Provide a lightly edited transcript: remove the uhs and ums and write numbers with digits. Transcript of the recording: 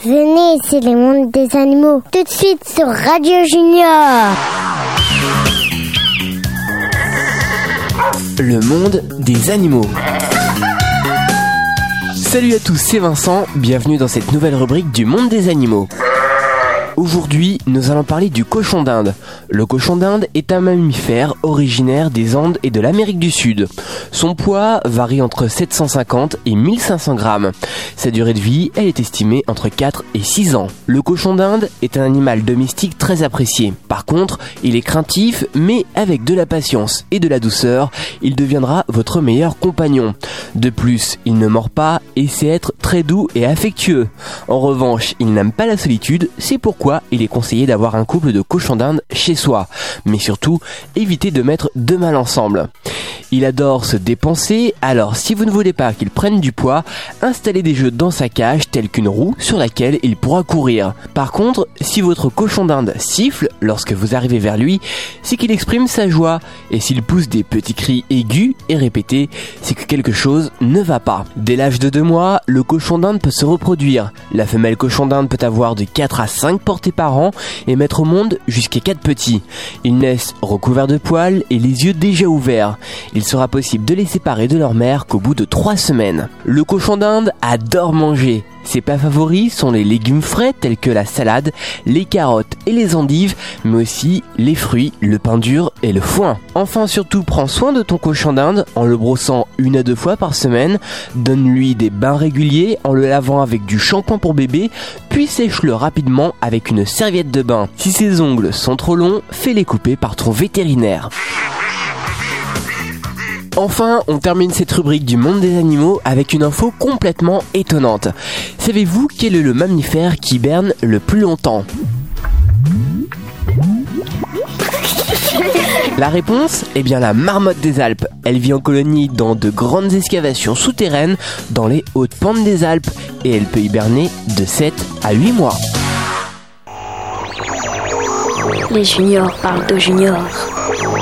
Venez, c'est les mondes des animaux. Tout de suite sur Radio Junior. Le monde des animaux. Salut à tous, c'est Vincent, bienvenue dans cette nouvelle rubrique du monde des animaux. Aujourd'hui, nous allons parler du cochon d'Inde. Le cochon d'Inde est un mammifère originaire des Andes et de l'Amérique du Sud. Son poids varie entre 750 et 1500 grammes. Sa durée de vie, elle est estimée entre 4 et 6 ans. Le cochon d'Inde est un animal domestique très apprécié. Par contre, il est craintif, mais avec de la patience et de la douceur, il deviendra votre meilleur compagnon. De plus, il ne mord pas et sait être très doux et affectueux. En revanche, il n'aime pas la solitude, c'est pourquoi il est conseillé d'avoir un couple de cochons d'Inde chez soi. Mais surtout, évitez de mettre deux mâles ensemble. Il adore se dépenser, alors si vous ne voulez pas qu'il prenne du poids, installez des jeux dans sa cage tels qu'une roue sur laquelle il pourra courir. Par contre, si votre cochon d'Inde siffle lorsque vous arrivez vers lui, c'est qu'il exprime sa joie. Et s'il pousse des petits cris aigus et répétés, c'est que quelque chose ne va pas. Dès l'âge de 2 mois, le cochon d'Inde peut se reproduire. La femelle cochon d'Inde peut avoir de 4 à 5 portées par an et mettre au monde jusqu'à 4 petits. Ils naissent recouverts de poils et les yeux déjà ouverts. Il sera possible de les séparer de leur mère qu'au bout de 3 semaines. Le cochon d'Inde adore manger. Ses plats favoris sont les légumes frais tels que la salade, les carottes et les endives, mais aussi les fruits, le pain dur et le foin. Enfin, surtout, prends soin de ton cochon d'Inde en le brossant 1 à 2 fois par semaine. Donne-lui des bains réguliers en le lavant avec du shampoing pour bébé, puis sèche-le rapidement avec une serviette de bain. Si ses ongles sont trop longs, fais-les couper par ton vétérinaire. Enfin, on termine cette rubrique du monde des animaux avec une info complètement étonnante. Savez-vous quel est le mammifère qui hiberne le plus longtemps ? La réponse ? Eh bien la marmotte des Alpes. Elle vit en colonie dans de grandes excavations souterraines dans les hautes pentes des Alpes et elle peut hiberner de 7 à 8 mois. Les juniors parlent de juniors.